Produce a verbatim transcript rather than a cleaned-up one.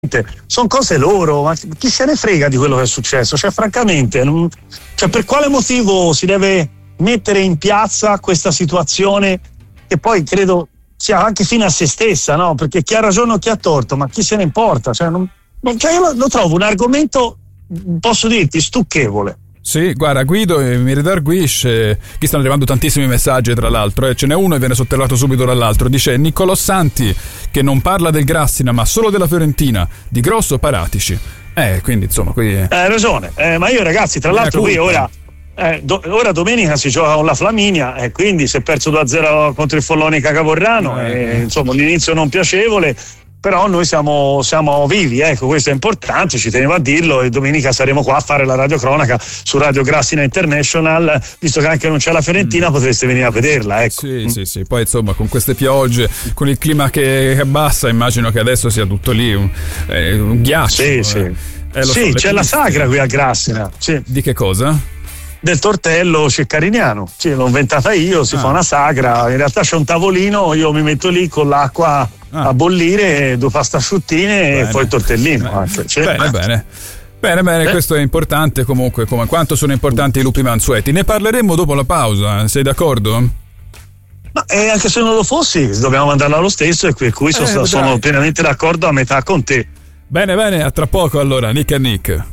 sono cose loro, ma chi se ne frega di quello che è successo? Cioè, francamente, non, cioè, per quale motivo si deve mettere in piazza questa situazione che poi credo sia anche fine a se stessa, no? Perché chi ha ragione o chi ha torto, ma chi se ne importa? Cioè, non, non, cioè io lo, lo trovo un argomento, posso dirti, stucchevole. Sì, guarda, Guido e mi redarguisce, qui stanno arrivando tantissimi messaggi tra l'altro, eh. Ce n'è uno e viene sotterrato subito dall'altro, dice Niccolò Santi che non parla del Grassina ma solo della Fiorentina, di Grosso Paratici. Eh, quindi insomma qui... Hai eh, ragione, eh, ma io ragazzi, tra l'altro qui ora, eh, do, ora domenica si gioca con la Flaminia e quindi si è perso due a zero contro il Follonica Caporrano, eh. e, insomma un inizio non piacevole. Però noi siamo, siamo vivi, ecco, questo è importante, ci tenevo a dirlo, e domenica saremo qua a fare la radiocronaca su Radio Grassina International, visto che anche non c'è la Fiorentina, mm. potreste venire a vederla, ecco. Sì, mm. sì, sì, poi insomma con queste piogge, con il clima che abbassa, immagino che adesso sia tutto lì un, eh, un ghiaccio. Sì, eh. sì, eh, sì so, c'è la sagra qui a Grassina. Sì. Di che cosa? Del tortello ceccariniano, sì, l'ho inventata io, si ah. fa una sagra, in realtà c'è un tavolino, io mi metto lì con l'acqua ah. a bollire, due pasta asciuttine bene. E poi il tortellino. Bene, anche. Cioè, bene, bene. Bene, bene, eh. questo è importante comunque, come quanto sono importanti i lupi mansueti. Ne parleremo dopo la pausa, sei d'accordo? Ma eh, anche se non lo fossi, dobbiamo mandarla lo stesso, e per cui eh, sono, sono pienamente d'accordo a metà con te. Bene, bene, a tra poco allora, Nick e Nick.